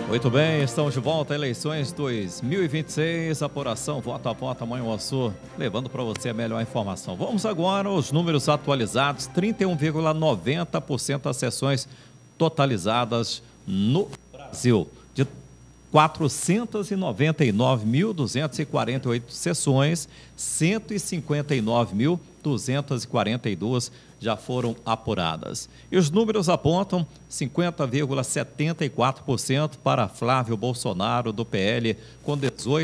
Muito bem, estamos de volta, eleições 2026, apuração voto a voto, Manhuaçu, levando para você a melhor informação. Vamos agora aos números atualizados, 31,90% das sessões totalizadas no Brasil. De 499.248 sessões, 159.242 já foram apuradas. E os números apontam 50,74% para Flávio Bolsonaro, do PL, com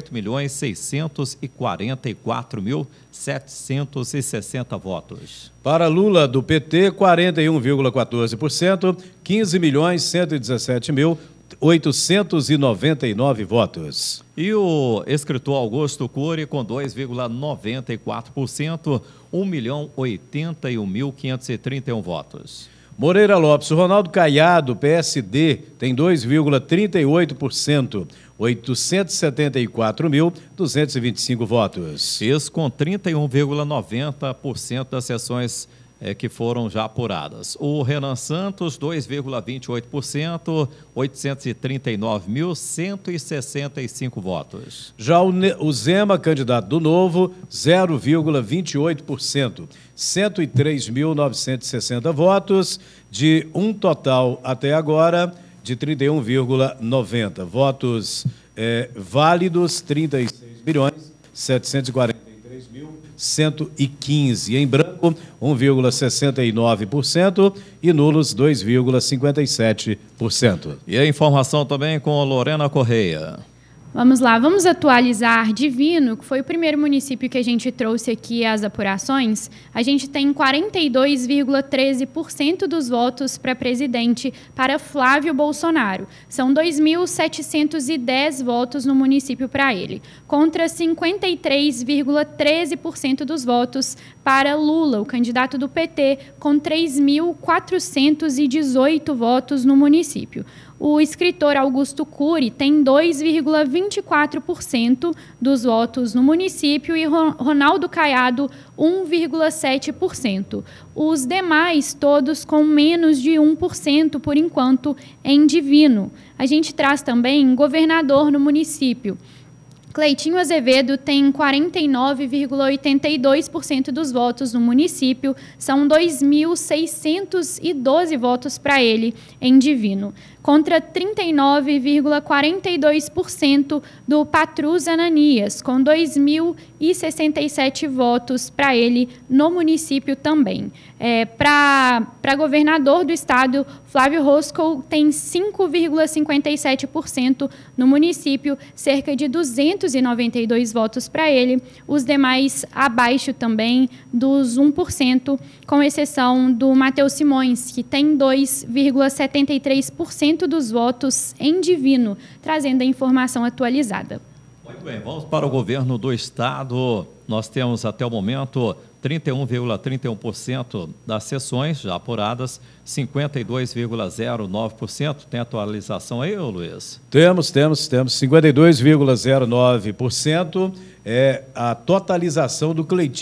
18.644.760 votos. Para Lula, do PT, 41,14%, 15.117.899 votos. E o escritor Augusto Cury, com 2,94%, 1.081.531 votos. Moreira Lopes, o Ronaldo Caiado, PSD, tem 2,38%, 874.225 votos. Isso com 31,90% das sessões que foram já apuradas. O Renan Santos, 2,28%, 839.165 votos. Já o Zema, candidato do Novo, 0,28%, 103.960 votos, de um total até agora de 31,90. Votos válidos, 36.743.115. Em branco, 1,69% e nulos, 2,57%. E a informação também com Lorena Correia. Vamos lá, vamos atualizar Divino, que foi o primeiro município que a gente trouxe aqui as apurações. A gente tem 42,13% dos votos para presidente para Flávio Bolsonaro. São 2.710 votos no município para ele, contra 53,13% dos votos para Lula, o candidato do PT, com 3.418 votos no município. O escritor Augusto Cury tem 2,24% dos votos no município e Ronaldo Caiado 1,7%. Os demais, todos com menos de 1% por enquanto em Divino. A gente traz também governador no município. Cleitinho Azevedo tem 49,82% dos votos no município, são 2.612 votos para ele em Divino, contra 39,42% do Patrus Ananias, com 2.067 votos para ele no município também. Para governador do estado, Flávio Roscoe tem 5,57% no município, cerca de 292 votos para ele, os demais abaixo também dos 1%, com exceção do Matheus Simões, que tem 2,73% dos votos em Divino, trazendo a informação atualizada. Muito bem, vamos para o governo do estado. Nós temos até o momento 31,31% das sessões já apuradas, 52,09%. Tem atualização aí, Luiz? Temos 52,09%. É a totalização do Cleitinho